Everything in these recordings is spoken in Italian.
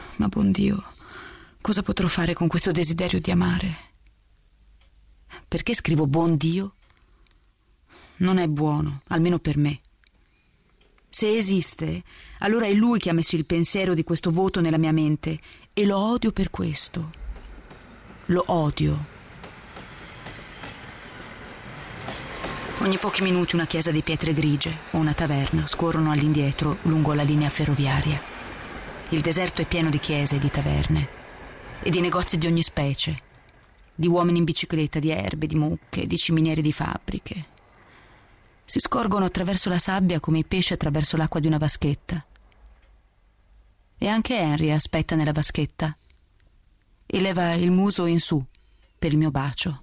Ma buon Dio, cosa potrò fare con questo desiderio di amare? Perché scrivo buon Dio? Non è buono, almeno per me. Se esiste, allora è lui che ha messo il pensiero di questo voto nella mia mente e lo odio per questo. Lo odio. Ogni pochi minuti una chiesa di pietre grigie o una taverna scorrono all'indietro lungo la linea ferroviaria. Il deserto è pieno di chiese e di taverne e di negozi di ogni specie, di uomini in bicicletta, di erbe, di mucche, di ciminiere di fabbriche. Si scorgono attraverso la sabbia come i pesci attraverso l'acqua di una vaschetta. E anche Henry aspetta nella vaschetta e leva il muso in su per il mio bacio.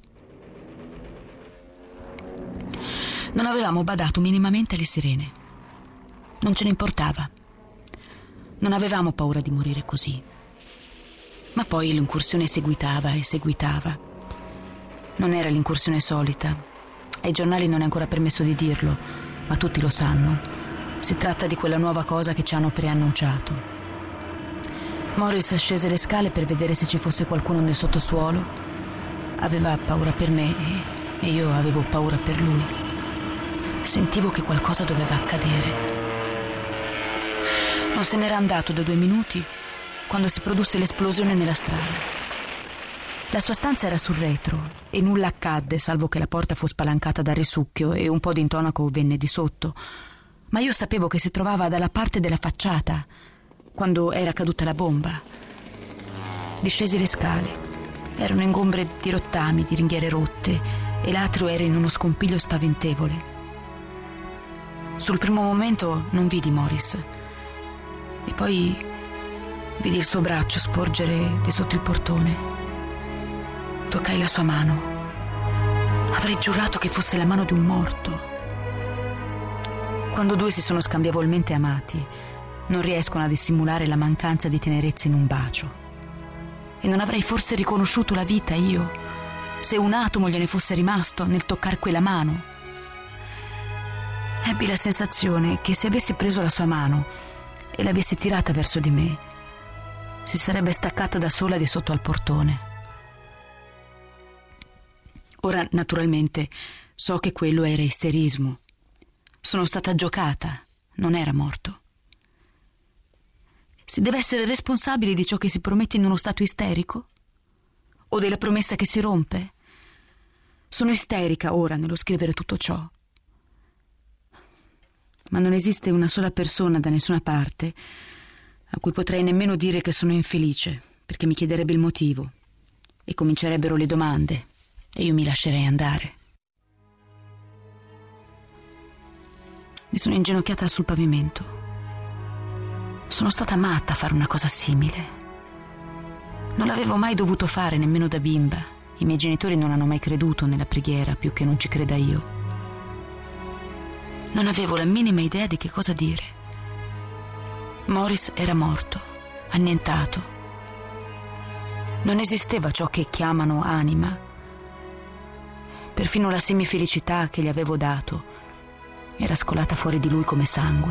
Non avevamo badato minimamente alle sirene. Non ce ne importava. Non avevamo paura di morire così. Ma poi l'incursione seguitava e seguitava. Non era l'incursione solita. Ai giornali non è ancora permesso di dirlo, ma tutti lo sanno. Si tratta di quella nuova cosa che ci hanno preannunciato. Morris scese le scale per vedere se ci fosse qualcuno nel sottosuolo. Aveva paura per me e io avevo paura per lui. Sentivo che qualcosa doveva accadere. Non se n'era andato da 2 minuti quando si produsse l'esplosione nella strada. La sua stanza era sul retro e nulla accadde salvo che la porta fu spalancata dal risucchio e un po' di intonaco venne di sotto. Ma io sapevo che si trovava dalla parte della facciata quando era caduta la bomba. Discesi le scale. Erano ingombre di rottami, di ringhiere rotte e l'atrio era in uno scompiglio spaventevole. Sul primo momento non vidi Morris e poi vidi il suo braccio sporgere di sotto il portone. Toccai la sua mano. Avrei giurato che fosse la mano di un morto. Quando 2 si sono scambievolmente amati, non riescono a dissimulare la mancanza di tenerezza in un bacio. E non avrei forse riconosciuto la vita io, se un atomo gliene fosse rimasto nel toccare quella mano. Ebbi la sensazione che se avessi preso la sua mano e l'avessi tirata verso di me, si sarebbe staccata da sola di sotto al portone. Ora, naturalmente, so che quello era isterismo. Sono stata giocata, non era morto. Si deve essere responsabili di ciò che si promette in uno stato isterico? O della promessa che si rompe? Sono isterica ora nello scrivere tutto ciò. Ma non esiste una sola persona da nessuna parte a cui potrei nemmeno dire che sono infelice, perché mi chiederebbe il motivo e comincerebbero le domande. E io mi lascerei andare. Mi sono inginocchiata sul pavimento. Sono stata matta a fare una cosa simile. Non l'avevo mai dovuto fare nemmeno da bimba. I miei genitori non hanno mai creduto nella preghiera, più che non ci creda io. Non avevo la minima idea di che cosa dire. Morris era morto, annientato. Non esisteva ciò che chiamano anima. Perfino la semifelicità che gli avevo dato era scolata fuori di lui come sangue.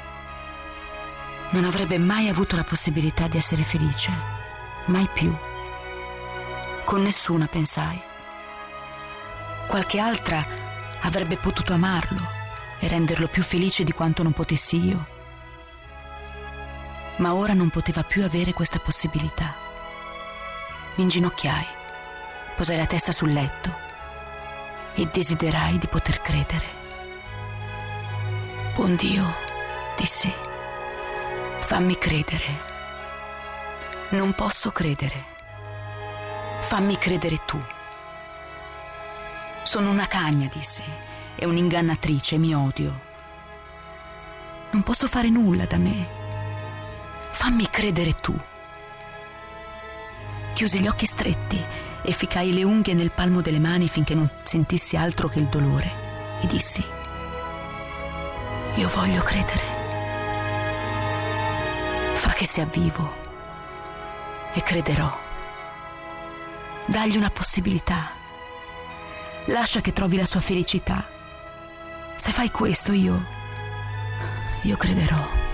Non avrebbe mai avuto la possibilità di essere felice, mai più. Con nessuna, pensai. Qualche altra avrebbe potuto amarlo e renderlo più felice di quanto non potessi io. Ma ora non poteva più avere questa possibilità. Mi inginocchiai, posai la testa sul letto e desiderai di poter credere. Buon Dio, dissi, fammi credere. Non posso credere. Fammi credere tu. Sono una cagna, dissi, e un'ingannatrice, mi odio. Non posso fare nulla da me. Fammi credere tu. Chiusi gli occhi stretti e ficai le unghie nel palmo delle mani finché non sentissi altro che il dolore e dissi: io voglio credere. Fa che sia vivo e crederò. Dagli una possibilità. Lascia che trovi la sua felicità. Se fai questo io crederò.